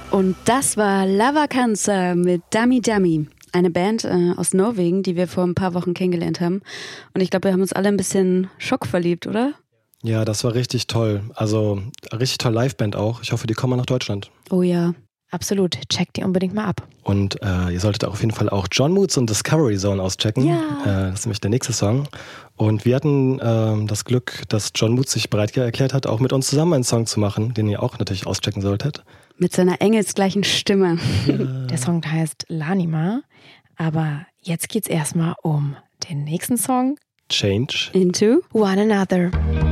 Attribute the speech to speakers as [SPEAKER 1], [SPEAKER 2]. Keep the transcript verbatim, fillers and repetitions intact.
[SPEAKER 1] Und das war Lava Cancer mit Dummy Dummy. Eine Band äh, aus Norwegen, die wir vor ein paar Wochen kennengelernt haben. Und ich glaube, wir haben uns alle ein bisschen schockverliebt, oder?
[SPEAKER 2] Ja, das war richtig toll. Also richtig toll Liveband auch. Ich hoffe, die kommen mal nach Deutschland.
[SPEAKER 1] Oh ja.
[SPEAKER 3] Absolut, checkt die unbedingt mal ab.
[SPEAKER 2] Und äh, ihr solltet auf jeden Fall auch John Moods und Discovery Zone auschecken.
[SPEAKER 1] Ja.
[SPEAKER 2] Äh, das ist nämlich der nächste Song. Und wir hatten äh, das Glück, dass John Moods sich bereit erklärt hat, auch mit uns zusammen einen Song zu machen, den ihr auch natürlich auschecken solltet.
[SPEAKER 1] Mit seiner engelsgleichen Stimme.
[SPEAKER 3] Der Song heißt Lanima. Aber jetzt geht's erstmal um den nächsten Song.
[SPEAKER 2] Change.
[SPEAKER 1] Into
[SPEAKER 3] One Another.